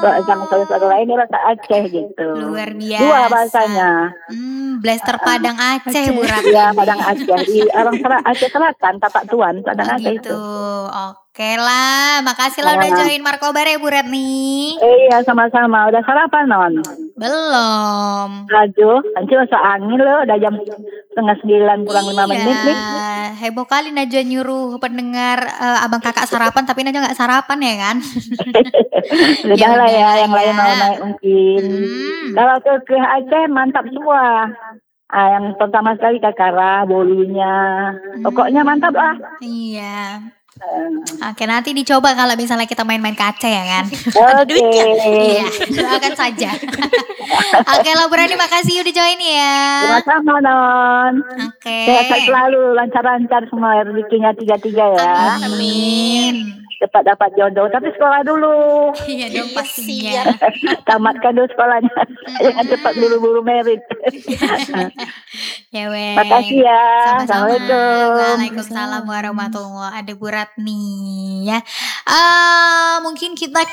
Sama saudara lain ini rasa Aceh gitu. Luar biasa. Dua bahasanya. Blaster Padang Aceh, Bu Ratni. Iya, Padang Aceh. Di orang Aceh Selatan, Tapak Tuan, Padang Aceh gitu. itu. Oke lah, makasih lah udah join Markobar ya Bu Ratni. Iya, sama-sama. Udah sarapan, Non? Belum. Aduh, nanti masa angin loh, udah jam 8:30 kurang 5 menit nih. Heboh kali Najwa nyuruh pendengar abang kakak sarapan, tapi Najwa gak sarapan ya kan? Udah lah ya, yang lain mau naik mungkin. Kalau ke Aceh mantap semua. Yang pertama sekali Kakara, bolunya. Pokoknya mantap lah. Iya. Oke, nanti dicoba kalau misalnya kita main-main ke Aceh ya kan. Oke. Iya, doakan saja. Oke, lo berani makasih udah join ya. Sama-sama, Non. Oke. Sehat selalu, lancar-lancar semua rezekinya 3 ya. Amin. Cepat dapat jodoh, tapi sekolah dulu. Iya dong pastinya. Tamatkan dulu sekolahnya. Jangan cepat buru-buru merit. Ya weh. Makasih ya. Sama-sama. Assalamualaikum. Waalaikumsalam warahmatullahi. Ada Bu Ratni ya. Mungkin kita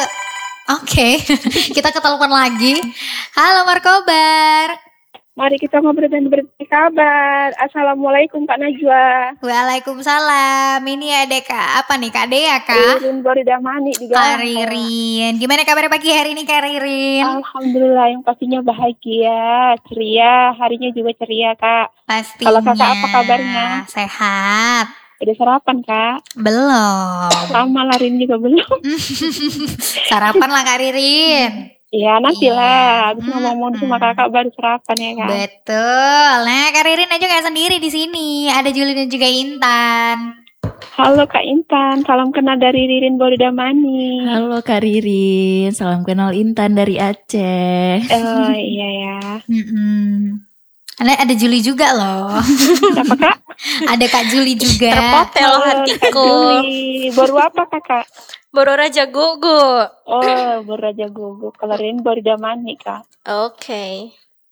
kita ke telepon lagi. Halo Markobar. Mari kita ngobrol dan berbagi kabar. Assalamualaikum Kak Najwa. Waalaikumsalam. Ini ada Kak Dea Kak? Ririn Boridamani di Kak Ririn. Gimana kabar pagi hari ini Kak Ririn? Alhamdulillah, yang pastinya bahagia, ceria. Harinya juga ceria Kak. Pastinya. Kalau Kakak apa kabarnya? Sehat. Udah sarapan Kak? Belum. Sama Larin juga belum. Sarapan lah Kak Ririn. Iya nantilah, habis ngomong sama kakak baru sarapan ya kan. Betul. Nah Kak Ririn aja gak sendiri di sini. Ada Juli dan juga Intan. Halo Kak Intan, salam kenal dari Ririn Boridamani. Halo Kak Ririn, salam kenal Intan dari Aceh. Oh iya ya. Ada Juli juga loh. Siapa Kak? Ada Kak Juli juga. Terpotel hatiku. Kak Juli. Baru apa Kakak? Baru Raja Gogo. Oh, baru Raja Gogo. Kalau Ririn Boridamani Kak. Oke.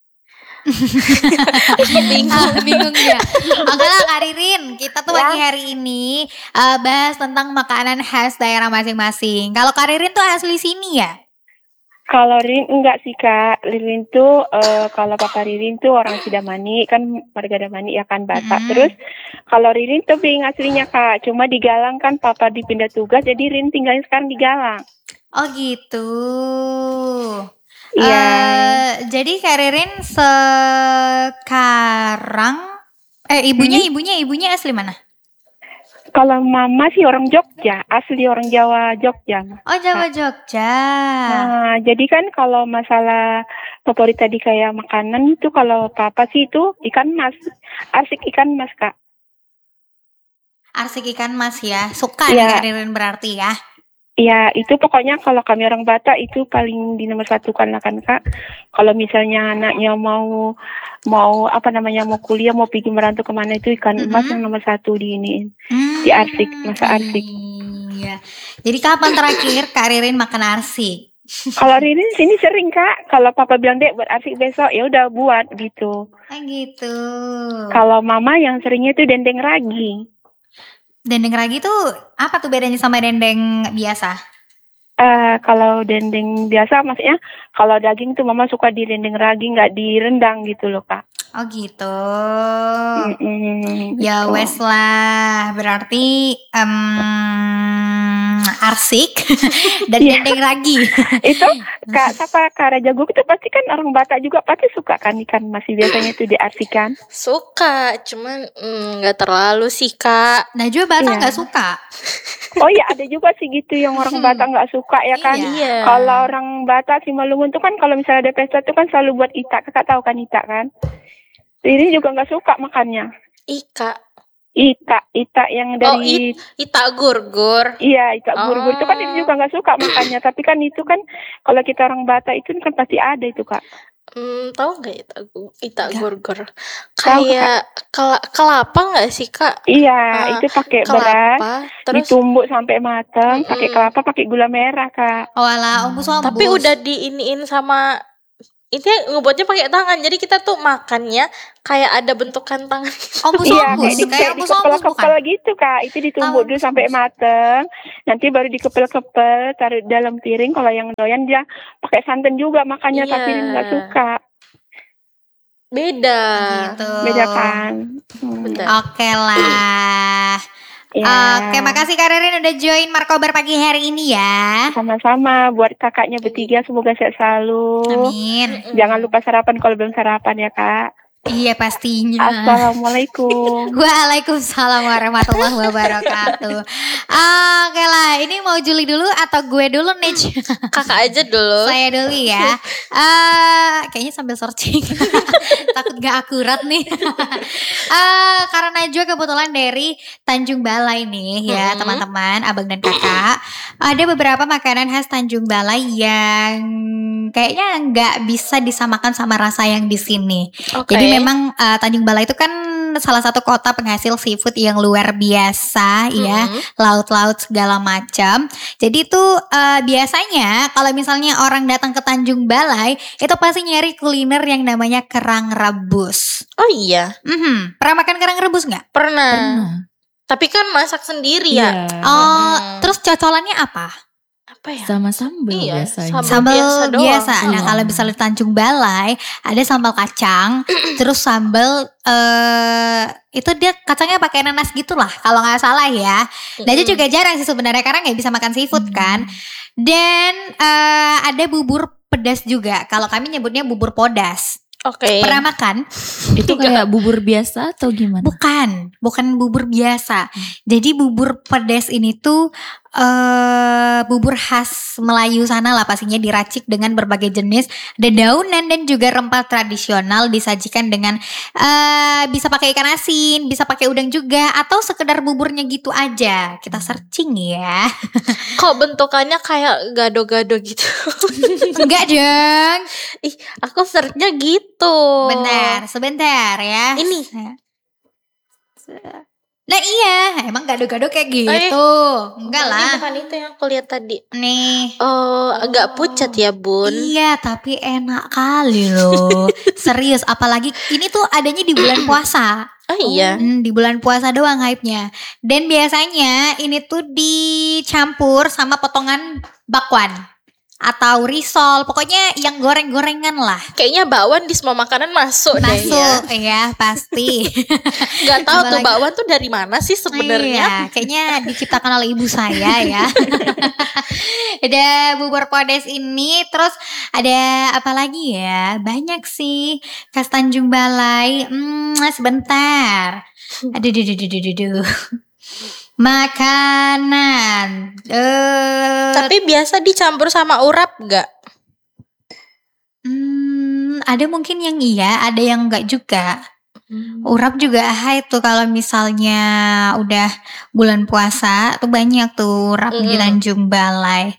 Bingung ya. Oke lah Kak Ririn, kita tuh pagi hari ini bahas tentang makanan khas daerah masing-masing. Kalau Kak Ririn tuh asli sini ya? Kalau Ririn enggak sih Kak. Ririn tuh kalau Papa Ririn tuh orang Sidamani, kan warga Damani ya kan Batak. Terus kalau Ririn tuh Bing aslinya Kak, cuma di Galang kan Papa dipindah tugas, jadi Ririn tinggalin sekarang di Galang. Oh gitu. Iya. Jadi Kak Ririn sekarang ibunya asli mana? Kalau mama sih orang Jogja, asli orang Jawa Jogja. Oh Jawa Jogja. Nah, jadi kan kalau masalah favorit tadi kayak makanan itu, kalau papa sih itu ikan mas, arsik ikan mas Kak. Arsik ikan mas ya, suka nih Kak Ririn berarti ya? Iya, itu pokoknya kalau kami orang Batak itu paling di nomor 1 kan Kak. Kalau misalnya anaknya mau kuliah, mau pergi merantau kemana, itu ikan emas yang nomor 1 di arsik, masa arsik. Iya. Jadi kapan terakhir Kak Ririn makan arsik? Kalau Ririn sini sering Kak. Kalau Papa bilang dek buat arsik besok, ya udah buat gitu. Gitu. Kalau Mama yang seringnya itu dendeng ragi. Dendeng ragi tuh apa tuh bedanya sama dendeng biasa? Kalau dendeng biasa maksudnya kalau daging tuh Mama suka di dendeng ragi, nggak direndang gitu loh Kak. Oh gitu. Ya wes lah, berarti arsik dan dendeng ragi. Itu Kak Raja Gogo itu pasti kan orang Batak juga pasti suka kan ikan masih biasanya itu diarsikan. Suka, cuman nggak terlalu sih Kak. Najwa Batak nggak suka. Oh iya ada juga sih gitu yang orang Batak nggak suka ya kan. Iya. Kalau orang Batak Simalungun tuh kan kalau misalnya ada pesta tuh kan selalu buat itak. Kakak tahu kan itak kan? Ini juga nggak suka makannya. Ika yang dari itak gurgur. Iya, itak gurgur itu kan itu juga nggak suka makannya. Tapi kan itu kan kalau kita orang Batak itu kan pasti ada itu Kak. Tahu nggak itak gurgur? Kayak kelapa nggak sih Kak? Iya, itu pakai beras, terus ditumbuk sampai matang, pakai kelapa, pakai gula merah Kak. Oh alah, ombus. Tapi udah diiniin sama Itu ngebuatnya pakai tangan. Jadi kita tuh makannya kayak ada bentukan tangan. Ompus-ompus, kayak ompus-ompus bukan? Dikepel gitu Kak. Itu ditumbuk dulu sampai mateng. Nanti baru dikepel-kepel, taruh dalam piring. Kalau yang doyan dia pakai santan juga makanya, tapi nggak suka. Beda. Gitu. Beda kan. Oke lah. Oke, makasih Kak Ririn udah join Markobar pagi hari ini ya. Sama-sama, buat kakaknya bertiga semoga sehat selalu. Amin. Jangan lupa sarapan kalau belum sarapan ya Kak. Iya pastinya. Assalamualaikum. Waalaikumsalam warahmatullahi wabarakatuh. Oke lah, ini mau Juli dulu atau gue dulu nih? Kakak aja dulu. Saya dulu ya. Kayaknya sambil searching. Takut gak akurat nih. Karena Najwa kebetulan dari Tanjung Balai nih ya teman-teman, abang dan kakak. Ada beberapa makanan khas Tanjung Balai yang kayaknya nggak bisa disamakan sama rasa yang di sini. Jadi memang Tanjung Balai itu kan salah satu kota penghasil seafood yang luar biasa ya, laut-laut segala macam. Jadi itu biasanya kalau misalnya orang datang ke Tanjung Balai itu pasti nyari kuliner yang namanya kerang rebus. Oh iya. Pernah makan kerang rebus nggak? Pernah. Tapi kan masak sendiri ya. Terus cocolannya apa? Apa ya? Sama sambal biasanya. Sambal biasa. doang. Nah kalau misalnya di Tanjung Balai ada sambal kacang, terus sambal itu dia kacangnya pakai nanas gitulah kalau nggak salah ya. Dan itu juga jarang sih sebenarnya karena nggak bisa makan seafood kan. Dan ada bubur pedas juga. Kalau kami nyebutnya bubur podas. Pernah makan? Itu kayak bubur biasa atau gimana? Bukan bubur biasa. Jadi bubur pedas ini tuh bubur khas Melayu sana lah, pastinya diracik dengan berbagai jenis dedaunan dan juga rempah tradisional, disajikan dengan bisa pakai ikan asin, bisa pakai udang juga, atau sekedar buburnya gitu aja. Kita searching ya. Kok bentukannya kayak gado-gado gitu? Enggak dong. Ih, aku searchnya gitu. Benar, sebentar ya. Ini. Nah iya, emang gado-gado kayak gitu. Enggak lah. Ini bukan itu yang aku lihat tadi. Nih. Oh, agak pucat ya Bun. Iya, tapi enak kali loh. Serius, apalagi ini tuh adanya di bulan puasa. Oh iya. Di bulan puasa doang hype-nya. Dan biasanya ini tuh dicampur sama potongan bakwan atau risol, pokoknya yang goreng-gorengan lah. Kayaknya bakwan di semua makanan masuk deh ya. Masuk ya pasti. Gak tahu tuh bakwan tuh dari mana sih sebenarnya. Iya, kayaknya diciptakan oleh ibu saya ya. Ada bubur podes ini, terus ada apa lagi ya? Banyak sih khas Tanjung Balai. Sebentar. Aduh. Makanan. Tapi biasa dicampur sama urap gak? Ada mungkin yang iya, ada yang enggak juga. Urap juga hype tuh kalau misalnya udah bulan puasa tuh banyak tuh urap di Tanjung Balai.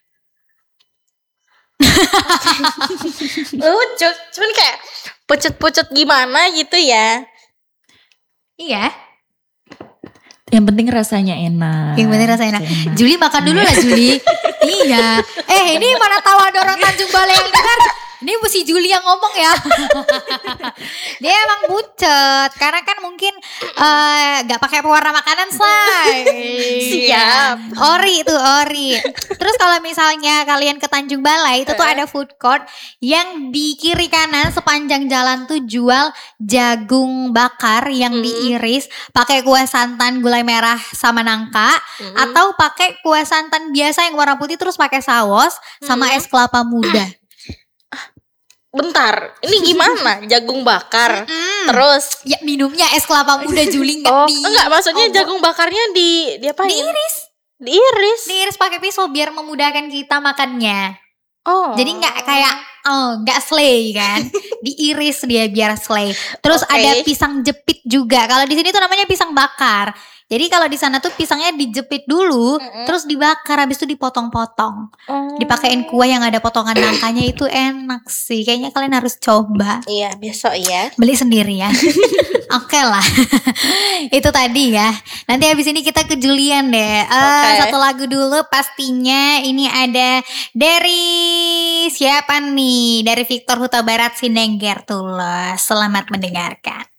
Lucu, cuman kayak pucet-pucet gimana gitu ya. Iya. Yang penting rasanya enak. Juli makan dulu lah Juli. Iya. Ini mana tahu ada orang Tanjung Balai yang dengar. Ini mesti Juli yang ngomong ya. Dia emang bucet karena kan mungkin gak pakai pewarna makanan say. Siap. Ori. Terus kalau misalnya kalian ke Tanjung Balai itu tuh ada food court yang di kiri kanan sepanjang jalan tuh jual jagung bakar yang diiris pakai kuah santan gulai merah sama nangka, atau pakai kuah santan biasa yang warna putih terus pakai saus sama es kelapa muda. Bentar, ini gimana? Jagung bakar, terus ya minumnya es kelapa muda Juli enggak, maksudnya jagung bakarnya diapain? Diiris pakai pisau biar memudahkan kita makannya. Jadi nggak kayak nggak slay kan? Diiris dia biar slay. Terus ada pisang jepit juga. Kalau di sini tuh namanya pisang bakar. Jadi kalau di sana tuh pisangnya dijepit dulu, terus dibakar, habis itu dipotong-potong. Dipakein kuah yang ada potongan nangkanya, itu enak sih. Kayaknya kalian harus coba. Iya, besok ya. Beli sendiri ya. Oke lah. Itu tadi ya. Nanti habis ini kita ke Julian deh. Satu lagu dulu pastinya ini ada dari siapa nih? Dari Victor Huta Barat Sinengger Tulus. Selamat mendengarkan.